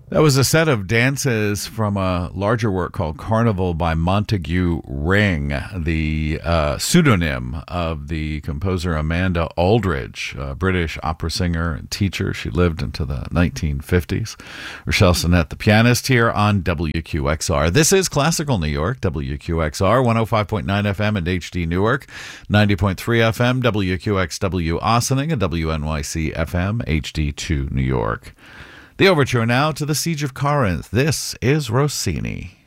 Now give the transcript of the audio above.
That was a set of dances from a larger work called Carnival by Montague Ring, the pseudonym of the composer Amanda Aldridge, a British opera singer and teacher. She lived into the 1950s. Rochelle Sinnett, the pianist, here on WQXR. This is Classical New York, WQXR, 105.9 FM and HD Newark, 90.3 FM, WQXW Ossining, and WNYC FM, HD2 New York. The overture now to the Siege of Corinth. This is Rossini.